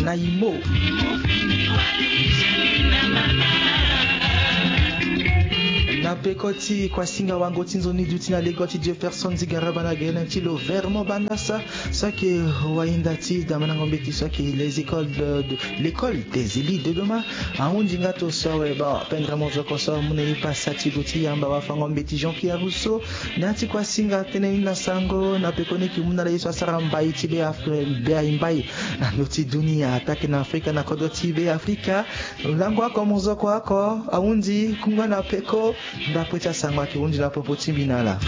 Naimo. Na pekoti kwa singa wango tinzoni dutina legoti Jefferson zigarabana gelen tilo vermo bandasa sake waindati damanango beti sake l'école des élites de demain aondi ngato sawe ba pendra mozo koso mune ipasati duti yamba wafango beti Jean-Pierre Rousseau nati kwa singa teneni na sango na pekoni ki muna yeso saramba itile Afrika imbai na noti dunia atake na Afrika na kodoti be Afrika langwa kwa mozo kwa aondi kunga na peko ndapocha sangwa ki undi na popo timbinala